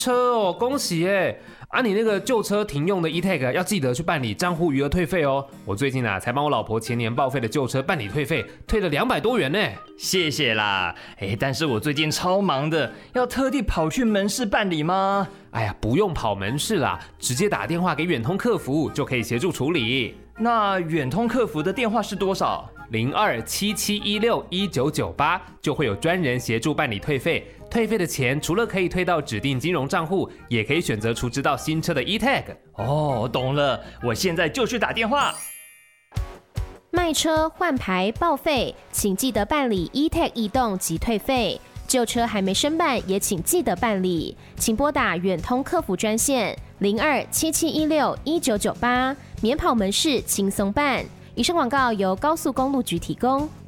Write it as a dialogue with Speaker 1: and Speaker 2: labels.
Speaker 1: 车哦，恭喜耶！你那个旧车停用的 e-tag 要记得去办理账户余额退费哦。我最近才帮我老婆前年报废的旧车办理退费，退了200多元呢。
Speaker 2: 谢谢啦，但是我最近超忙的，要特地跑去门市办理吗？
Speaker 1: 哎呀，不用跑门市啦，直接打电话给远通客服就可以协助处理。
Speaker 2: 那远通客服的电话是多少
Speaker 1: ？0277161998就会有专人协助办理退费。退费的钱除了可以退到指定金融账户，也可以选择储值到新车的 e-tag。
Speaker 2: 哦，懂了，我现在就去打电话。
Speaker 3: 卖车、换牌、报废，请记得办理 e-tag 异动及退费。旧车还没申办，也请记得办理。请拨打远通客服专线0277161998，免跑门市轻松办。以上广告由高速公路局提供。